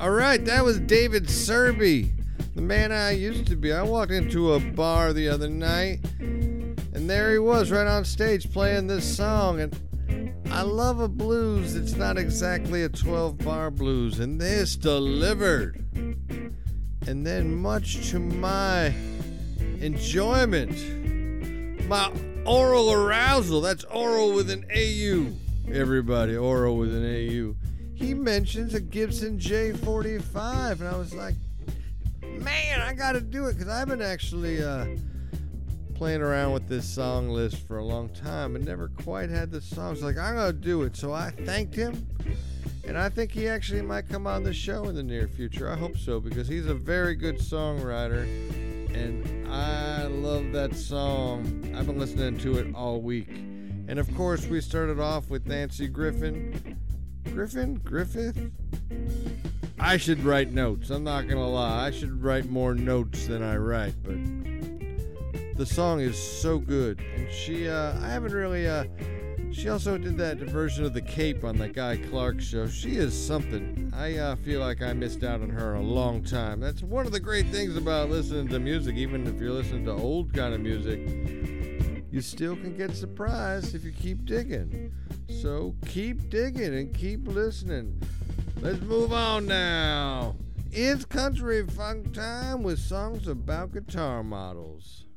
All right, that was David Serby, the man I used to be. I walked into a bar the other night, and there he was right on stage playing this song. And I love a blues. It's not exactly a 12-bar blues, and this delivered. And then, much to my enjoyment, my oral arousal, that's oral with an AU, everybody, oral with an AU. He mentions a Gibson J45, and I was like, man, I gotta do it, because I've been actually playing around with this song list for a long time and never quite had the song. I was like, I'm gonna do it. So I thanked him, and I think he actually might come on the show in the near future. I hope so, because he's a very good songwriter, and I love that song. I've been listening to it all week. And of course, we started off with Nancy Griffith? I should write notes. I'm not gonna lie. I should write more notes than I write, but the song is so good. And she, I haven't really, she also did that version of The Cape on that Guy Clark show. She is something. I feel like I missed out on her a long time. That's one of the great things about listening to music. Even if you're listening to old kind of music, you still can get surprised if you keep digging. So keep digging and keep listening. Let's move on now. It's country funk time with songs about guitar models.